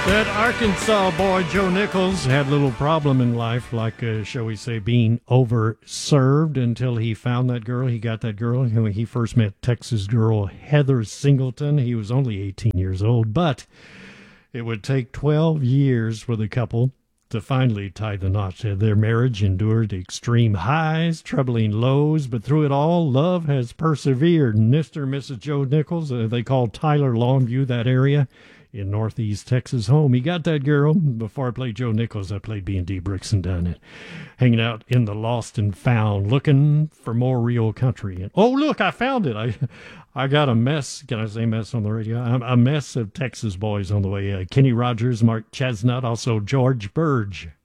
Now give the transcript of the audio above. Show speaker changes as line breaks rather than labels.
That Arkansas boy, Joe Nichols, had a little problem in life, like, shall we say, being overserved until he found that girl. He got that girl. When he first met Texas girl Heather Singleton, he was only 18 years old, but it would take 12 years for the couple to finally tie the knot. Their marriage endured extreme highs, troubling lows, but through it all, love has persevered. Mr. and Mrs. Joe Nichols, they called Tyler Longview that area in northeast Texas home. He got that girl. Before I played Joe Nichols, I played B&D Bricks and Dunn, hanging out in the lost and found, looking for more real country. And, oh, look, I found it. I got a mess. Can I say mess on the radio? A mess of Texas boys on the way. Kenny Rogers, Mark Chestnut, also George Burge.